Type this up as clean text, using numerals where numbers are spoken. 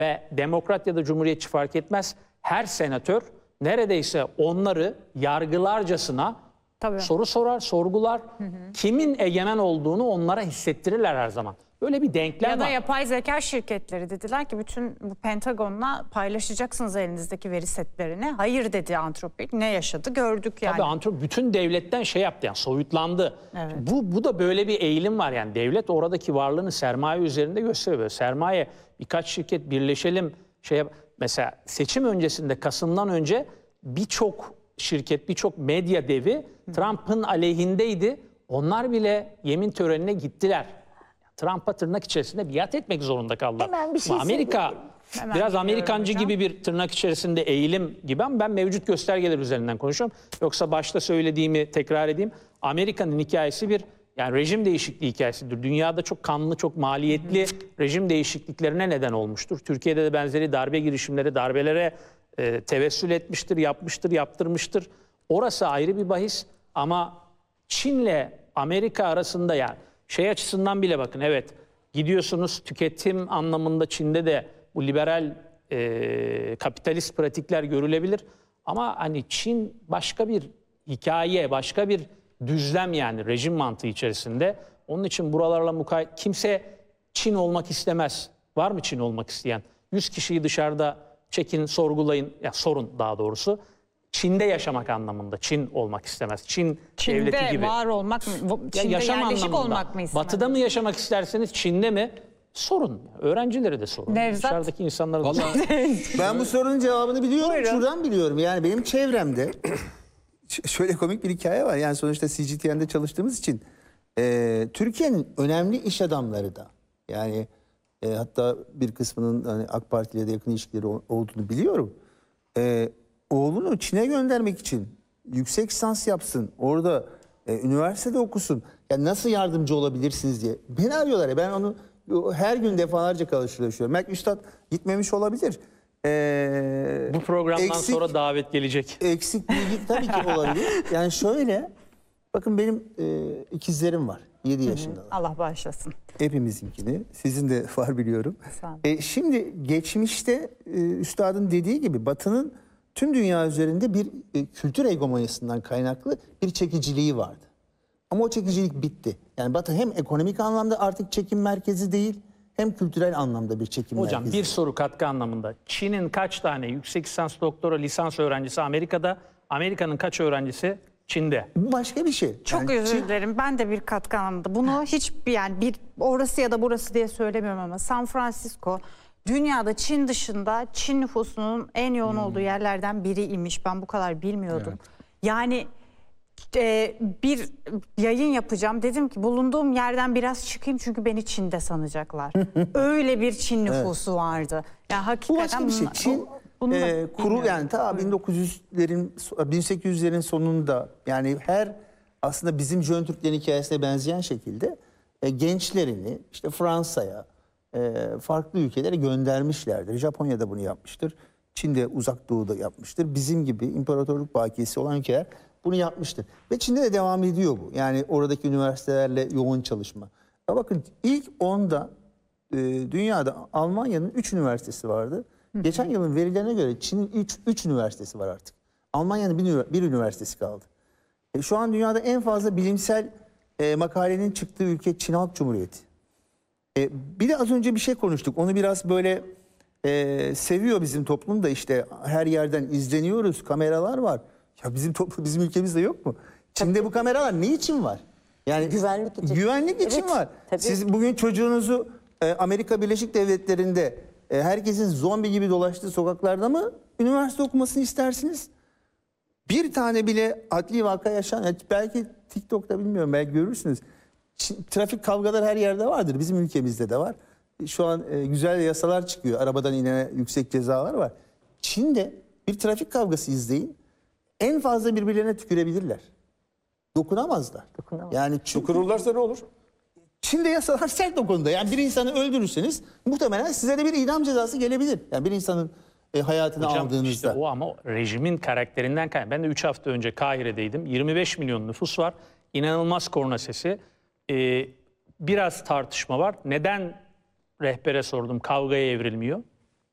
ve demokrat ya da cumhuriyetçi fark etmez, her senatör neredeyse onları yargılarcasına soru sorar, sorgular. Kimin egemen olduğunu onlara hissettirirler her zaman. Böyle bir denklem var. Ya da yapay zeka şirketleri dediler ki bütün bu Pentagon'la paylaşacaksınız elinizdeki veri setlerini. Hayır dedi Anthropic. Ne yaşadı gördük yani. Tabii Anthropic bütün devletten şey yaptı, yani soyutlandı. Evet. Bu da böyle bir eğilim var, yani devlet oradaki varlığını sermaye üzerinde gösteriyor. Böyle sermaye, birkaç şirket birleşelim mesela seçim öncesinde, Kasım'dan önce birçok şirket, birçok medya devi Trump'ın aleyhindeydi. Onlar bile yemin törenine gittiler. Trump'a tırnak içerisinde biat etmek zorunda kaldılar. Hemen bir şey ama Amerika biraz Amerikancı hocam. gibi bir tırnak içerisinde eğilim gibi, ama ben mevcut göstergeler üzerinden konuşuyorum. Yoksa başta söylediğimi tekrar edeyim. Amerika'nın hikayesi yani rejim değişikliği hikayesidir. Dünyada çok kanlı, çok maliyetli rejim değişikliklerine neden olmuştur. Türkiye'de de benzeri darbe girişimleri, darbelere tevessül etmiştir, yapmıştır, yaptırmıştır. Orası ayrı bir bahis, ama Çin'le Amerika arasında, yani şey açısından bile bakın, evet gidiyorsunuz tüketim anlamında Çin'de de bu liberal kapitalist pratikler görülebilir. Ama hani Çin başka bir hikaye, başka bir düzlem, yani rejim mantığı içerisinde. Onun için buralarla kimse Çin olmak istemez. Var mı Çin olmak isteyen? 100 kişiyi dışarıda çekin, sorgulayın, ya sorun daha doğrusu. Çin'de yaşamak anlamında Çin olmak istemez. Çin devleti gibi. Var olmak mı? Çin'de yaşam yerleşik anlamında. olmak mı istemez? Batı'da mı yaşamak isterseniz, Çin'de mi? Sorun. Öğrencileri de sorun. Nevzat. Dışarıdaki insanlara da sorun. Ben bu sorunun cevabını biliyorum. Buyurun. Şuradan biliyorum. Yani benim çevremde şöyle komik bir hikaye var. Yani sonuçta CGTN'de çalıştığımız için Türkiye'nin önemli iş adamları da, yani hatta bir kısmının hani AK Parti ile de yakın ilişkileri olduğunu biliyorum. Oğlunu Çin'e göndermek için yüksek lisans yapsın, orada üniversitede okusun. Yani nasıl yardımcı olabilirsiniz diye beni arıyorlar. Ben onu her gün defalarca karşılaşıyorum. Belki Üstad gitmemiş olabilir. Bu programdan sonra davet gelecek. Eksik bilgi tabii ki olabilir. Yani şöyle, bakın benim ikizlerim var. 7 yaşındalar. Allah bağışlasın. Hepimizinkini. Sizin de var biliyorum. Sağ olun. Şimdi geçmişte Üstad'ın dediği gibi Batı'nın tüm dünya üzerinde bir kültür hegemonyasından kaynaklı bir çekiciliği vardı. Ama o çekicilik bitti. Yani Batı hem ekonomik anlamda artık çekim merkezi değil, hem kültürel anlamda bir çekim merkezi. Hocam bir soru katkı anlamında. Çin'in kaç tane yüksek lisans, doktora, lisans öğrencisi Amerika'da, Amerika'nın kaç öğrencisi Çin'de? Bu başka bir şey. Çok Yani özür dilerim. Ben de bir katkı anlamında. Bunu bir orası ya da burası diye söylemiyorum, ama San Francisco dünyada Çin dışında Çin nüfusunun en yoğun olduğu yerlerden biriymiş. Ben bu kadar bilmiyordum. Evet. Yani bir yayın yapacağım. Dedim ki bulunduğum yerden biraz çıkayım çünkü beni Çin'de sanacaklar. Öyle bir Çin nüfusu vardı. Yani Bu hakikaten başka bir şey. Çin kuru, yani ta 1800'lerin sonunda, yani her aslında bizim Jön Türklerin hikayesine benzeyen şekilde gençlerini işte Fransa'ya, farklı ülkelere göndermişlerdir. Japonya da bunu yapmıştır. Çin de Uzak Doğu'da yapmıştır. Bizim gibi imparatorluk bakiyesi olan ülkeler bunu yapmıştır. Ve Çin'de de devam ediyor bu. Yani oradaki üniversitelerle yoğun çalışma. Ya bakın ilk 10'da dünyada Almanya'nın 3 üniversitesi vardı. Geçen yılın verilerine göre Çin'in 3 üniversitesi var artık. Almanya'nın bir üniversitesi kaldı. Şu an dünyada en fazla bilimsel makalenin çıktığı ülke Çin Halk Cumhuriyeti. Bir de az önce bir şey konuştuk. Onu biraz böyle seviyor bizim toplum da, işte her yerden izleniyoruz, kameralar var. Ya bizim ülkemizde yok mu? Çin'de bu kameralar ne için var? Yani Güvenlik için. Güvenlik için Evet, var. tabii. Siz bugün çocuğunuzu Amerika Birleşik Devletleri'nde herkesin zombi gibi dolaştığı sokaklarda mı üniversite okumasını istersiniz? Bir tane bile adli vaka yaşanan, belki TikTok'ta bilmiyorum, belki görürsünüz. Trafik kavgaları her yerde vardır. Bizim ülkemizde de var. Şu an güzel yasalar çıkıyor. Arabadan inene yüksek cezalar var. Çin'de bir trafik kavgası izleyin. En fazla birbirlerine tükürebilirler. Dokunamazlar. Yani Dokunurlarsa ne olur? Çin'de yasalar sert o konuda. Yani bir insanı öldürürseniz muhtemelen size de bir idam cezası gelebilir. Yani bir insanın hayatını Hocam aldığınızda. işte o ama rejimin karakterinden kaynaklı. Ben de 3 hafta önce Kahire'deydim. 25 milyon nüfus var. İnanılmaz korna sesi. Biraz tartışma var. Neden, rehbere sordum, kavgaya evrilmiyor?